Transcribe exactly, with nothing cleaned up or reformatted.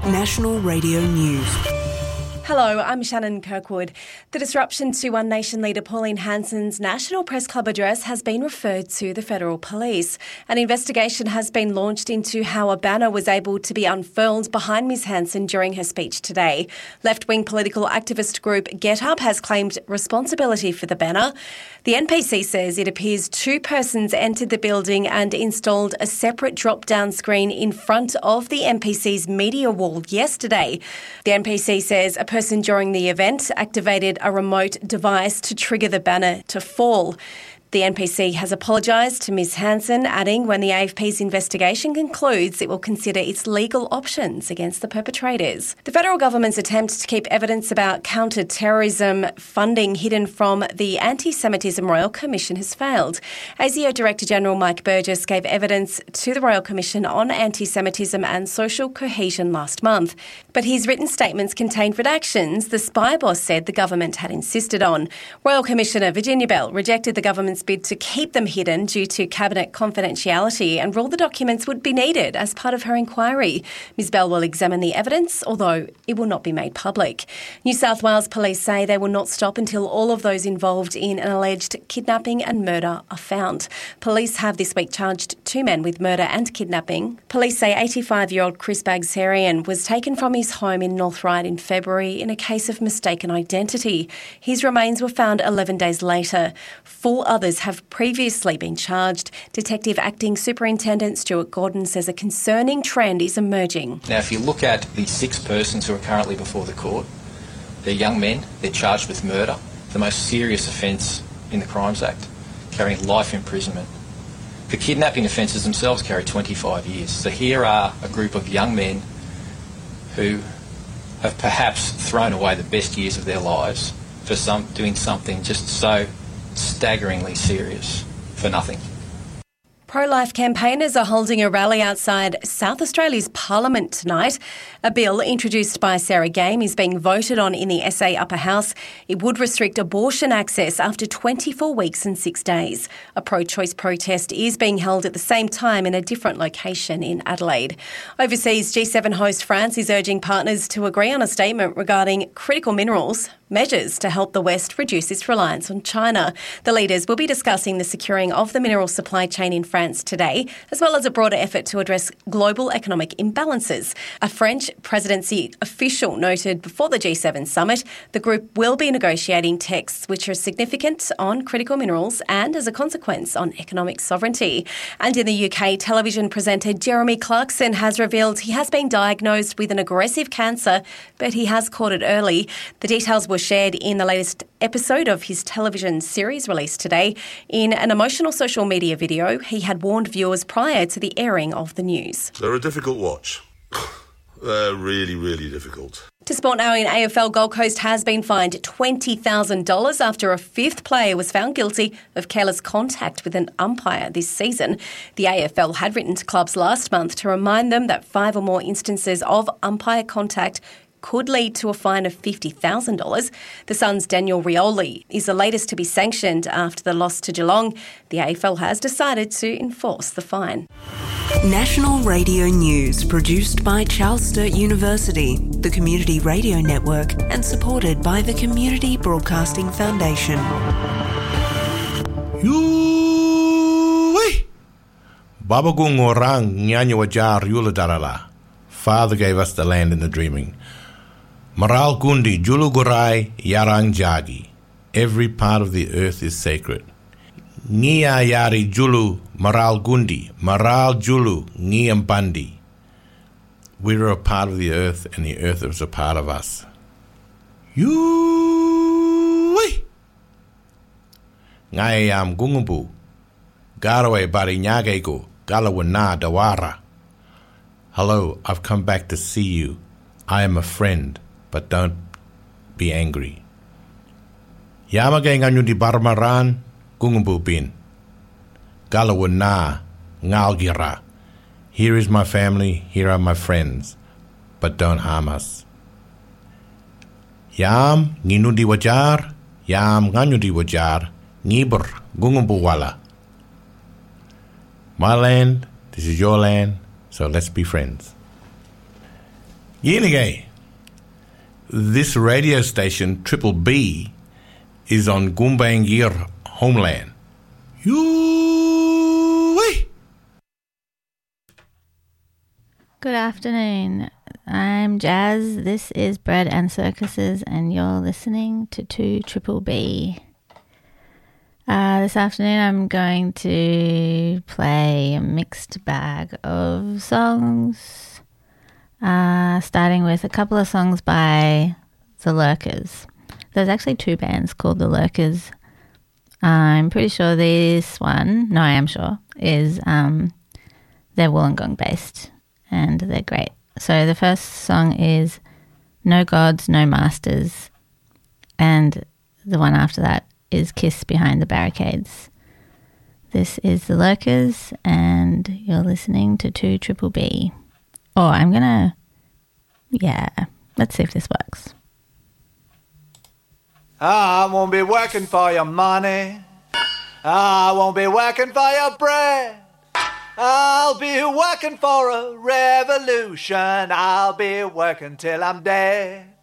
National Radio News. Hello, I'm Shannon Kirkwood. The disruption to One Nation leader Pauline Hanson's National Press Club address has been referred to the Federal Police. An investigation has been launched into how a banner was able to be unfurled behind Miz Hanson during her speech today. Left-wing political activist group Get Up has claimed responsibility for the banner. The N P C says it appears two persons entered the building and installed a separate drop-down screen in front of the N P C's media wall yesterday. The N P C says a person during the event activated a remote device to trigger the banner to fall. The N P C has apologised to Miz Hanson, adding when the A F P's investigation concludes, it will consider its legal options against the perpetrators. The federal government's attempt to keep evidence about counter-terrorism funding hidden from the Anti-Semitism Royal Commission has failed. A S I O Director-General Mike Burgess gave evidence to the Royal Commission on anti-Semitism and social cohesion last month. But his written statements contained redactions the spy boss said the government had insisted on. Royal Commissioner Virginia Bell rejected the government's bid to keep them hidden due to cabinet confidentiality and ruled the documents would be needed as part of her inquiry. Miz Bell will examine the evidence, although it will not be made public. New South Wales police say they will not stop until all of those involved in an alleged kidnapping and murder are found. Police have this week charged two men with murder and kidnapping. Police say eighty-five-year-old Chris Bagsarian was taken from his home in North Ryde in February in a case of mistaken identity. His remains were found eleven days later. Four others have previously been charged. Detective Acting Superintendent Stuart Gordon says a concerning trend is emerging. Now, if you look at the six persons who are currently before the court, they're young men, they're charged with murder, the most serious offence in the Crimes Act, carrying life imprisonment. The kidnapping offences themselves carry twenty-five years. So here are a group of young men who have perhaps thrown away the best years of their lives for some doing something just so staggeringly serious for nothing. Pro-life campaigners are holding a rally outside South Australia's Parliament tonight. A bill introduced by Sarah Game is being voted on in the S A Upper House. It would restrict abortion access after twenty-four weeks and six days. A pro-choice protest is being held at the same time in a different location in Adelaide. Overseas, G seven host France is urging partners to agree on a statement regarding critical minerals, measures to help the West reduce its reliance on China. The leaders will be discussing the securing of the mineral supply chain in France today, as well as a broader effort to address global economic imbalances. A French presidency official noted before the G seven summit, the group will be negotiating texts which are significant on critical minerals and, as a consequence, on economic sovereignty. And in the U K, television presenter Jeremy Clarkson has revealed he has been diagnosed with an aggressive cancer, but he has caught it early. The details were shared in the latest episode of his television series released today. In an emotional social media video, he had warned viewers prior to the airing of the news. They're a difficult watch. They're really, really difficult. To sport now, in A F L, Gold Coast has been fined twenty thousand dollars after a fifth player was found guilty of careless contact with an umpire this season. The A F L had written to clubs last month to remind them that five or more instances of umpire contact could lead to a fine of fifty thousand dollars. The Sun's Daniel Rioli is the latest to be sanctioned after the loss to Geelong. The A F L has decided to enforce the fine. National Radio News, produced by Charles Sturt University, the Community Radio Network, and supported by the Community Broadcasting Foundation. Yoo-wee! Babagung orang nyanyi wajar yula darala. Father gave us the land in the dreaming. Maral Gundi, Julu Gurai, Yarang Jagi. Every part of the earth is sacred. Nia Yari Julu, Maral Gundi, Maral Julu, Niambandi. We're a part of the earth, and the earth is a part of us. Yoo-wee! Ngayam Gungubu, Garaway Bari Nyagego, Galawana Dawara. Hello, I've come back to see you. I am a friend, but don't be angry. Yamagay nganyo di barmaran, gungububin. Galawana, ngalgira. Here is my family, here are my friends, but don't harm us. Yam nginu di wajar, yam nganyo di wajar, ngibur gungubuwala. My land, this is your land, so let's be friends. Yenige. This radio station, Triple B, is on Gumbaynggirr homeland. Yoo-wee! Good afternoon. I'm Jazz. This is Bread and Circuses, and you're listening to two Triple B. Uh, this afternoon I'm going to play a mixed bag of songs, uh, starting with a couple of songs by The Lurkers. There's actually two bands called The Lurkers. I'm pretty sure this one, no I am sure, is um, they're Wollongong based and they're great. So the first song is No Gods, No Masters, and the one after that is Kiss Behind the Barricades. This is The Lurkers, and you're listening to two Triple B. Oh, I'm gonna, yeah, let's see if this works. I won't be working for your money. I won't be working for your bread. I'll be working for a revolution. I'll be working till I'm dead.